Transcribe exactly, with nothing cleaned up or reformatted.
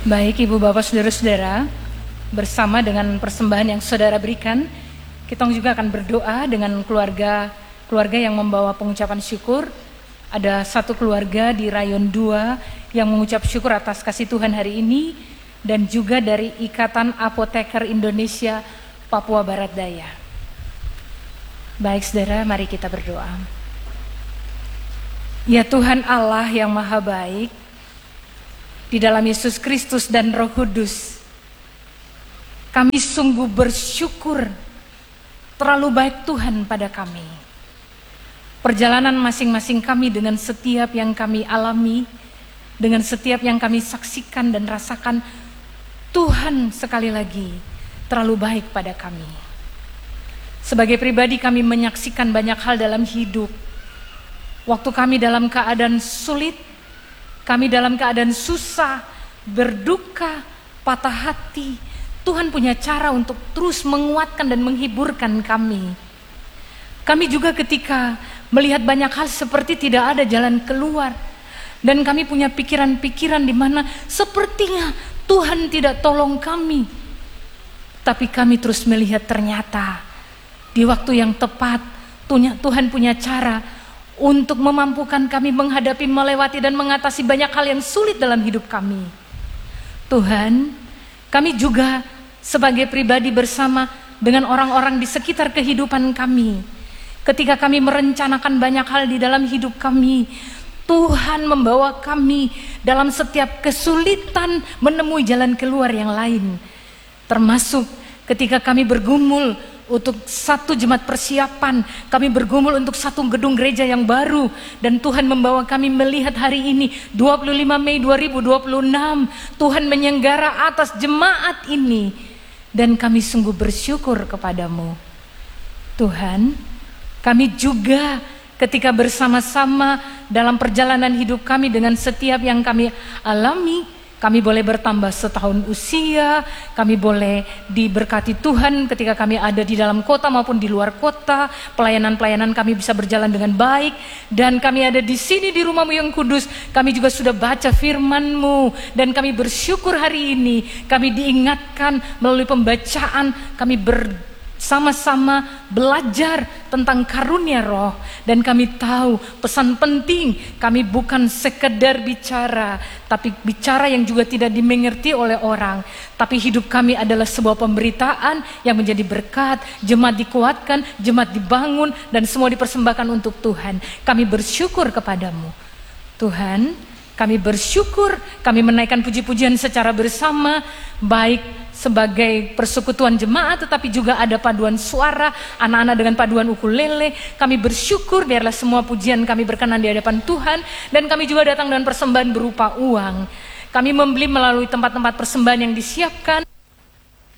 Baik Ibu Bapak Saudara-saudara, bersama dengan persembahan yang saudara berikan, kita juga akan berdoa dengan keluarga keluarga yang membawa pengucapan syukur. Ada satu keluarga di Rayon dua yang mengucap syukur atas kasih Tuhan hari ini, dan juga dari Ikatan Apoteker Indonesia Papua Barat Daya. Baik saudara, mari kita berdoa. Ya Tuhan Allah yang maha baik, di dalam Yesus Kristus dan Roh Kudus, kami sungguh bersyukur terlalu baik Tuhan pada kami. Perjalanan masing-masing kami dengan setiap yang kami alami, dengan setiap yang kami saksikan dan rasakan, Tuhan sekali lagi terlalu baik pada kami. Sebagai pribadi kami menyaksikan banyak hal dalam hidup. Waktu kami dalam keadaan sulit, kami dalam keadaan susah, berduka, patah hati, Tuhan punya cara untuk terus menguatkan dan menghiburkan kami. Kami juga ketika melihat banyak hal seperti tidak ada jalan keluar, dan kami punya pikiran-pikiran di mana sepertinya Tuhan tidak tolong kami, tapi kami terus melihat ternyata di waktu yang tepat Tuhan punya cara untuk memampukan kami menghadapi, melewati dan mengatasi banyak hal yang sulit dalam hidup kami. Tuhan, kami juga sebagai pribadi bersama dengan orang-orang di sekitar kehidupan kami, ketika kami merencanakan banyak hal di dalam hidup kami, Tuhan membawa kami dalam setiap kesulitan menemui jalan keluar yang lain. Termasuk ketika kami bergumul untuk satu jemaat persiapan, kami bergumul untuk satu gedung gereja yang baru, dan Tuhan membawa kami melihat hari ini dua puluh lima Mei dua ribu dua puluh enam Tuhan menyenggara atas jemaat ini, dan kami sungguh bersyukur kepadamu. Tuhan, kami juga ketika bersama-sama dalam perjalanan hidup kami dengan setiap yang kami alami, kami boleh bertambah setahun usia, kami boleh diberkati Tuhan ketika kami ada di dalam kota maupun di luar kota, pelayanan-pelayanan kami bisa berjalan dengan baik, dan kami ada di sini di rumah-Mu yang kudus, kami juga sudah baca firman-Mu, dan kami bersyukur hari ini, kami diingatkan melalui pembacaan, kami ber sama-sama belajar tentang karunia roh, dan kami tahu pesan penting kami bukan sekedar bicara, tapi bicara yang juga tidak dimengerti oleh orang, tapi hidup kami adalah sebuah pemberitaan yang menjadi berkat, jemaat dikuatkan, jemaat dibangun, dan semua dipersembahkan untuk Tuhan. Kami bersyukur kepadamu Tuhan, kami bersyukur, kami menaikkan puji-pujian secara bersama, baik sebagai persekutuan jemaat, tetapi juga ada paduan suara, anak-anak dengan paduan ukulele. Kami bersyukur, biarlah semua pujian kami berkenan di hadapan Tuhan, dan kami juga datang dengan persembahan berupa uang. Kami membeli melalui tempat-tempat persembahan yang disiapkan.